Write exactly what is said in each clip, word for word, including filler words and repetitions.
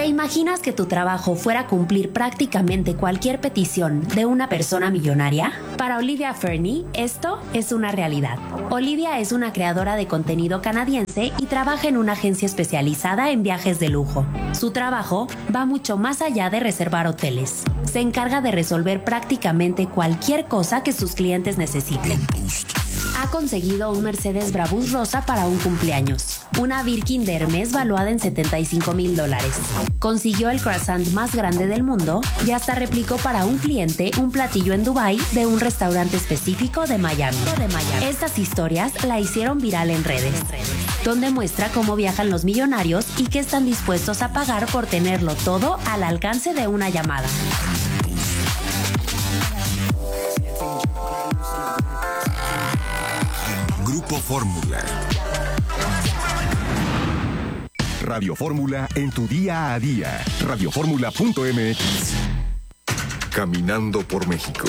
¿Te imaginas que tu trabajo fuera a cumplir prácticamente cualquier petición de una persona millonaria? Para Olivia Fernie, esto es una realidad. Olivia es una creadora de contenido canadiense y trabaja en una agencia especializada en viajes de lujo. Su trabajo va mucho más allá de reservar hoteles. Se encarga de resolver prácticamente cualquier cosa que sus clientes necesiten. Ha conseguido un Mercedes Brabus rosa para un cumpleaños, una Birkin de Hermes valuada en setenta y cinco mil dólares. Consiguió el croissant más grande del mundo y hasta replicó para un cliente un platillo en Dubái de un restaurante específico de Miami. de Miami. Estas historias la hicieron viral en redes, donde muestra cómo viajan los millonarios y qué están dispuestos a pagar por tenerlo todo al alcance de una llamada. Grupo Fórmula. Radio Fórmula en tu día a día. radio fórmula punto m x. Caminando por México.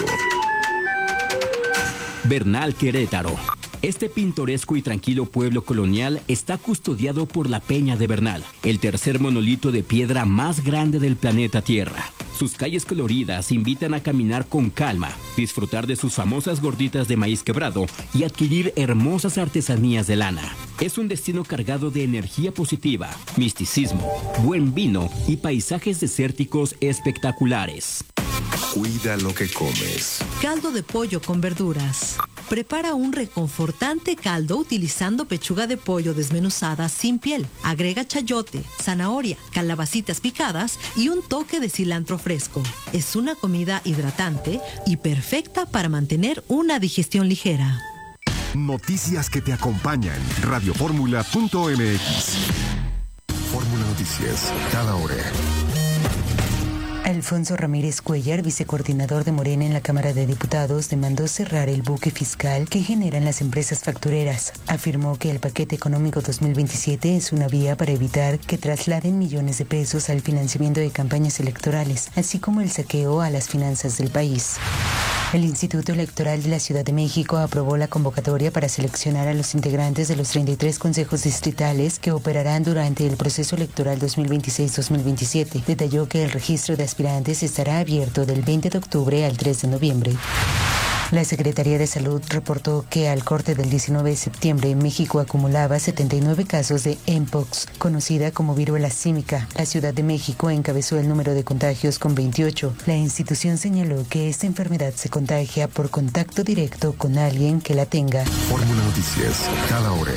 Bernal, Querétaro. Este pintoresco y tranquilo pueblo colonial está custodiado por la Peña de Bernal, el tercer monolito de piedra más grande del planeta Tierra. Sus calles coloridas invitan a caminar con calma, disfrutar de sus famosas gorditas de maíz quebrado y adquirir hermosas artesanías de lana. Es un destino cargado de energía positiva, misticismo, buen vino y paisajes desérticos espectaculares. Cuida lo que comes. Caldo de pollo con verduras. Prepara un reconfortante caldo utilizando pechuga de pollo desmenuzada sin piel. Agrega chayote, zanahoria, calabacitas picadas y un toque de cilantro fresco. Es una comida hidratante y perfecta para mantener una digestión ligera. Noticias que te acompañan. radio fórmula punto m x. Fórmula Noticias, cada hora. Alfonso Ramírez Cuellar, vicecoordinador de Morena en la Cámara de Diputados, demandó cerrar el buque fiscal que generan las empresas factureras. Afirmó que el paquete económico dos mil veintisiete es una vía para evitar que trasladen millones de pesos al financiamiento de campañas electorales, así como el saqueo a las finanzas del país. El Instituto Electoral de la Ciudad de México aprobó la convocatoria para seleccionar a los integrantes de los treinta y tres consejos distritales que operarán durante el proceso electoral dos mil veintiséis dos mil veintisiete. Detalló que el registro de aspirantes estará abierto del veinte de octubre al tres de noviembre. La Secretaría de Salud reportó que al corte del diecinueve de septiembre, México acumulaba setenta y nueve casos de Mpox, conocida como viruela símica. La Ciudad de México encabezó el número de contagios con veintiocho. La institución señaló que esta enfermedad se contagia por contacto directo con alguien que la tenga. Fórmula Noticias, cada hora.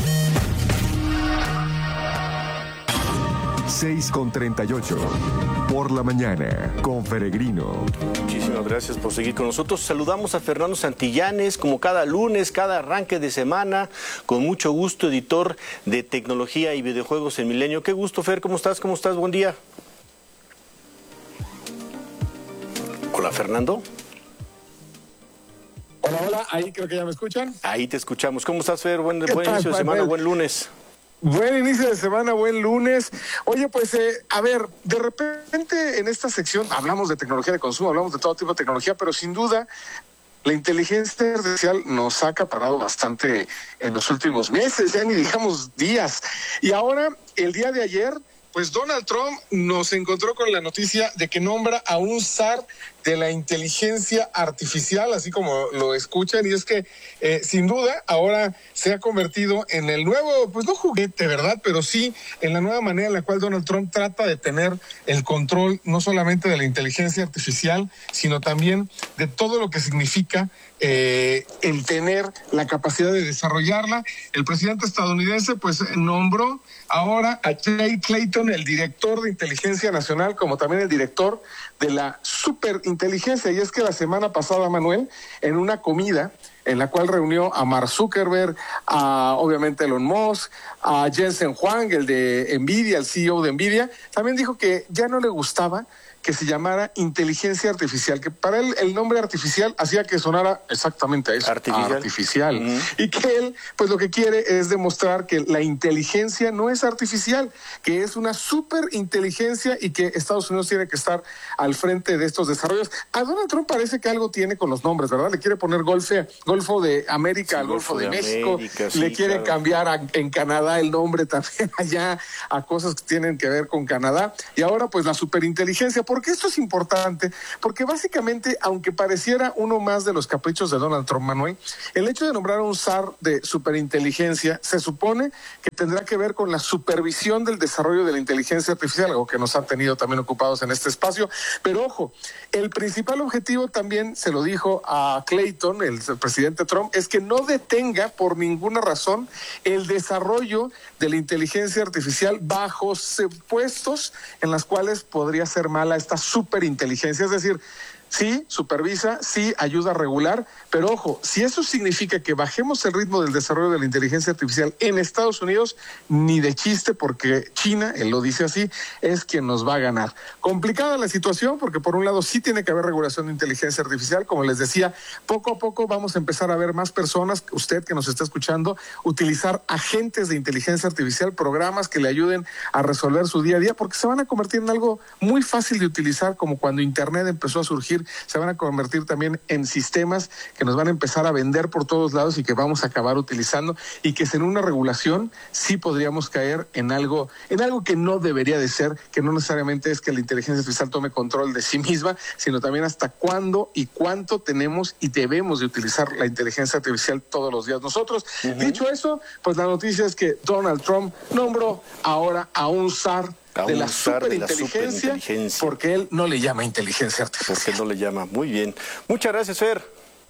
seis con treinta y ocho. Por la mañana, con Peregrino. Muchísimas gracias por seguir con nosotros. Saludamos a Fernando Santillanes, como cada lunes, cada arranque de semana, con mucho gusto, editor de tecnología y videojuegos en Milenio. Qué gusto, Fer, ¿cómo estás? ¿Cómo estás? Buen día. Hola, Fernando. Hola, hola, ahí creo que ya me escuchan. Ahí te escuchamos. ¿Cómo estás, Fer? Buen, buen inicio de semana, buen lunes. Buen inicio de semana, buen lunes. Oye, pues, eh, a ver, de repente en esta sección hablamos de tecnología de consumo, hablamos de todo tipo de tecnología, pero sin duda la inteligencia artificial nos ha acaparado bastante en los últimos meses, ya ni digamos días. Y ahora, el día de ayer, pues Donald Trump nos encontró con la noticia de que nombra a un zar de la inteligencia artificial, así como lo escuchan, y es que eh, sin duda ahora se ha convertido en el nuevo, pues no juguete, ¿verdad? Pero sí en la nueva manera en la cual Donald Trump trata de tener el control no solamente de la inteligencia artificial, sino también de todo lo que significa eh, el tener la capacidad de desarrollarla. El presidente estadounidense pues nombró ahora a Jay Clayton, el director de inteligencia nacional, como también el director de la superinteligencia. Y es que la semana pasada, Manuel, en una comida en la cual reunió a Mark Zuckerberg, a obviamente Elon Musk, a Jensen Huang, el de Nvidia, el C E O de Nvidia, también dijo que ya no le gustaba que se llamara inteligencia artificial, que para él el nombre artificial hacía que sonara exactamente a eso, artificial, artificial. Uh-huh. Y que él, pues lo que quiere es demostrar que la inteligencia no es artificial, que es una superinteligencia y que Estados Unidos tiene que estar al frente de estos desarrollos. A Donald Trump parece que algo tiene con los nombres, ¿verdad? Le quiere poner golfe, Golfo de América, sí, al Golfo, Golfo de, de México, América, sí, le quiere claro. cambiar a, en Canadá el nombre también allá a cosas que tienen que ver con Canadá, y ahora pues la superinteligencia. ¿Por qué esto es importante? Porque básicamente, aunque pareciera uno más de los caprichos de Donald Trump, Manuel, el hecho de nombrar a un zar de superinteligencia se supone que tendrá que ver con la supervisión del desarrollo de la inteligencia artificial, algo que nos ha tenido también ocupados en este espacio. Pero ojo, el principal objetivo también se lo dijo a Clayton, el, el presidente Trump, es que no detenga por ninguna razón el desarrollo de la inteligencia artificial bajo supuestos en las cuales podría ser mala esta superinteligencia. Es decir, sí, supervisa, sí, ayuda a regular, pero ojo, si eso significa que bajemos el ritmo del desarrollo de la inteligencia artificial en Estados Unidos, ni de chiste, porque China, él lo dice así, es quien nos va a ganar. Complicada la situación, porque por un lado sí tiene que haber regulación de inteligencia artificial, como les decía, poco a poco vamos a empezar a ver más personas, usted que nos está escuchando, utilizar agentes de inteligencia artificial, programas que le ayuden a resolver su día a día, porque se van a convertir en algo muy fácil de utilizar, como cuando Internet empezó a surgir. Se van a convertir también en sistemas que nos van a empezar a vender por todos lados y que vamos a acabar utilizando, y que sin una regulación sí podríamos caer en algo, en algo que no debería de ser, que no necesariamente es que la inteligencia artificial tome control de sí misma, sino también hasta cuándo y cuánto tenemos y debemos de utilizar la inteligencia artificial todos los días nosotros. Uh-huh. Dicho eso, pues la noticia es que Donald Trump nombró ahora a un zar de la superinteligencia, super porque él no le llama inteligencia artificial. Porque no le llama. Muy bien. Muchas gracias, Fer.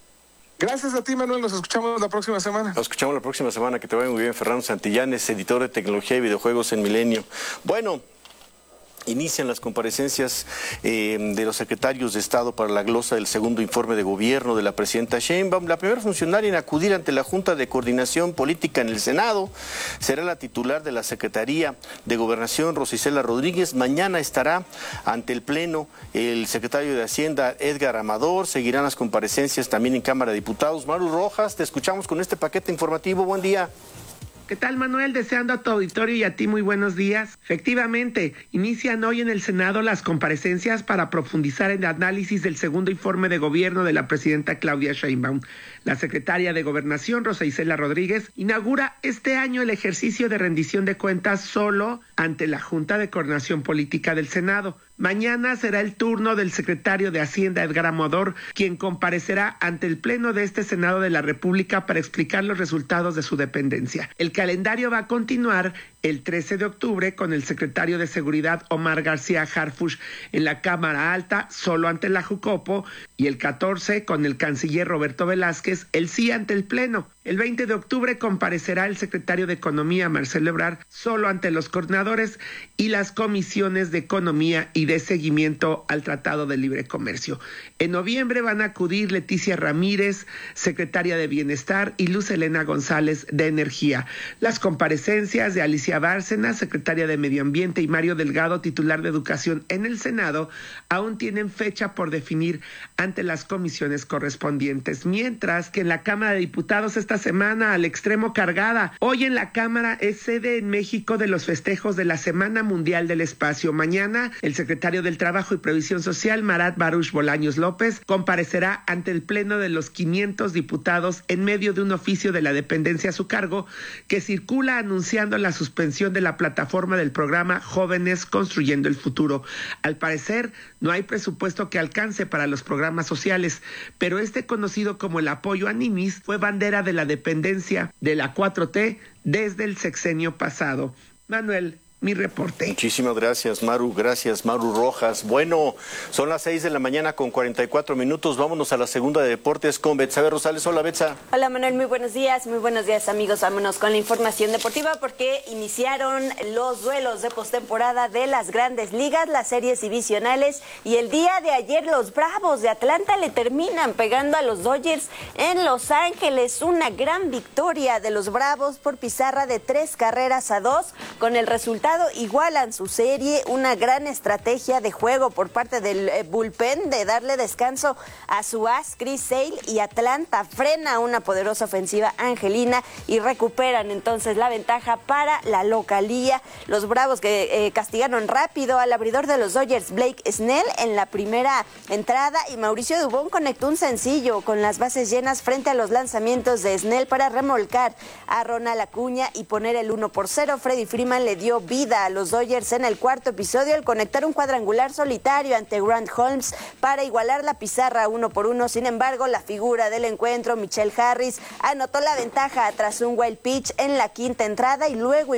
Gracias a ti, Manuel. Nos escuchamos la próxima semana. Nos escuchamos la próxima semana. Que te vaya muy bien. Fernando Santillanes, editor de tecnología y videojuegos en Milenio. Bueno, inician las comparecencias eh, de los secretarios de Estado para la glosa del segundo informe de gobierno de la presidenta Sheinbaum. La primera funcionaria en acudir ante la Junta de Coordinación Política en el Senado será la titular de la Secretaría de Gobernación, Rosa Isela Rodríguez. Mañana estará ante el Pleno el secretario de Hacienda, Edgar Amador. Seguirán las comparecencias también en Cámara de Diputados. Maru Rojas, te escuchamos con este paquete informativo. Buen día. ¿Qué tal, Manuel? Deseando a tu auditorio y a ti muy buenos días. Efectivamente, inician hoy en el Senado las comparecencias para profundizar en el análisis del segundo informe de gobierno de la presidenta Claudia Sheinbaum. La secretaria de Gobernación, Rosa Isela Rodríguez, inaugura este año el ejercicio de rendición de cuentas solo ante la Junta de Coordinación Política del Senado. Mañana será el turno del secretario de Hacienda, Edgar Amador, quien comparecerá ante el Pleno de este Senado de la República para explicar los resultados de su dependencia. El calendario va a continuar el trece de octubre con el secretario de Seguridad, Omar García Harfuch, en la Cámara Alta, solo ante la Jucopo, y el catorce con el canciller Roberto Velázquez, el sí ante el Pleno. El veinte de octubre comparecerá el secretario de Economía, Marcelo Ebrard, solo ante los coordinadores y las comisiones de Economía y de seguimiento al Tratado de Libre Comercio. En noviembre van a acudir Leticia Ramírez, secretaria de Bienestar, y Luz Helena González, de Energía. Las comparecencias de Alicia Bárcena, secretaria de Medio Ambiente, y Mario Delgado, titular de Educación, en el Senado, aún tienen fecha por definir ante las comisiones correspondientes. Mientras que en la Cámara de Diputados esta semana al extremo cargada. Hoy en la Cámara es sede en México de los festejos de la Semana Mundial del Espacio. Mañana el secretario del Trabajo y Previsión Social, Marat Baruch Bolaños López, comparecerá ante el Pleno de los quinientos diputados en medio de un oficio de la dependencia a su cargo que circula anunciando la suspensión de la plataforma del programa Jóvenes Construyendo el Futuro. Al parecer no hay presupuesto que alcance para los programas sociales, pero este conocido como el apoyo a Ninis fue bandera de la dependencia de la cuatro T desde el sexenio pasado. Manuel, mi reporte. Muchísimas gracias, Maru. Gracias, Maru Rojas. Bueno, son las seis de la mañana con cuarenta y cuatro minutos. Vámonos a la segunda de deportes con Betsabe Rosales. Hola, Betsa. Hola, Manuel. Muy buenos días. Muy buenos días, amigos. Vámonos con la información deportiva porque iniciaron los duelos de postemporada de las grandes ligas, las series divisionales, y el día de ayer los Bravos de Atlanta le terminan pegando a los Dodgers en Los Ángeles. Una gran victoria de los Bravos por pizarra de tres carreras a dos, con el resultado mercado igualan su serie, una gran estrategia de juego por parte del eh, bullpen de darle descanso a su as Chris Sale, y Atlanta frena una poderosa ofensiva angelina y recuperan entonces la ventaja para la localía. Los Bravos que eh, castigaron rápido al abridor de los Dodgers, Blake Snell, en la primera entrada, y Mauricio Dubón conectó un sencillo con las bases llenas frente a los lanzamientos de Snell para remolcar a Ronald Acuña y poner el uno por cero. Freddie Freeman le dio vida a los Dodgers en el cuarto episodio al conectar un cuadrangular solitario ante Grant Holmes para igualar la pizarra uno por uno. Sin embargo, la figura del encuentro, Michelle Harris, anotó la ventaja tras un wild pitch en la quinta entrada y luego